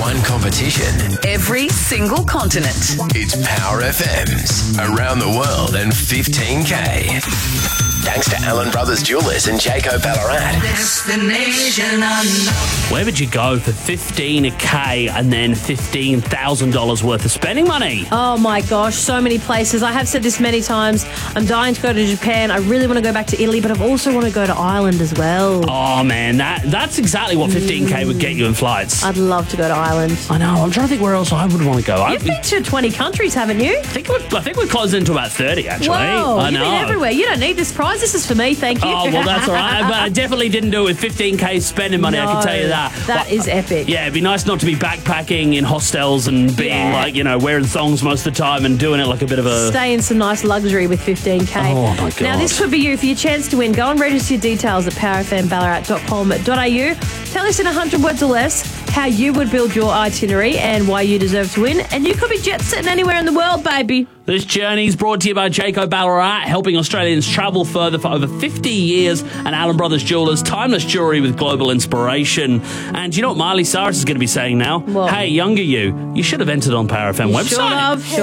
one competition. Every single continent. It's Power FM's Around the World and 15K. Thanks to Allen Brothers Jewelers and Jayco Ballarat. Destination unknown. Where would you go for $15K and then $15,000 worth of spending money? Oh my gosh, so many places. I have said this many times. I'm dying to go to Japan. I really want to go back to Italy, but I also want to go to Ireland as well. Oh man, that's exactly what 15K would get you in flights. I'd love to go to Ireland. I know. I'm trying to think where else I would want to go. You've been to 20 countries, haven't you? I think we're closing into about 30, actually. Whoa, I you've know. been everywhere. You don't need this prize. This is for me, thank you. Oh, well, that's all right. But I definitely didn't do it with 15K spending money, I can tell you that. That is epic. Yeah, it'd be nice not to be backpacking in hostels and being wearing thongs most of the time and doing it like a bit of a... Stay in some nice luxury with 15K. Oh, my God. Now, this could be you. For your chance to win, go and register your details at powerfmballarat.com.au. Tell us in 100 words or less how you would build your itinerary and why you deserve to win. And you could be jet setting anywhere in the world, baby. This journey is brought to you by Jayco Ballarat, helping Australians travel further for over 50 years, and Allen Brothers Jewelers, timeless jewellery with global inspiration. And you know what Miley Cyrus is going to be saying now? What? Hey, younger you should have entered on Power FM website. Should have.